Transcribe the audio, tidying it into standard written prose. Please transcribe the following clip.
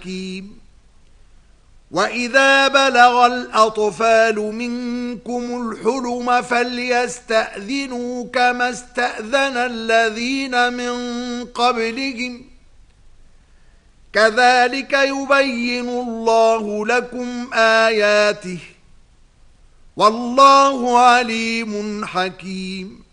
حكيم. وَإِذَا بَلَغَ الْأَطْفَالُ مِنكُمُ الْحُلُمَ فَلْيَسْتَأْذِنُوا كَمَا اسْتَأْذَنَ الَّذِينَ مِن قَبْلِهِمْ كَذَلِكَ يُبَيِّنُ اللَّهُ لَكُمْ آيَاتِهِ وَاللَّهُ عَلِيمٌ حَكِيمٌ.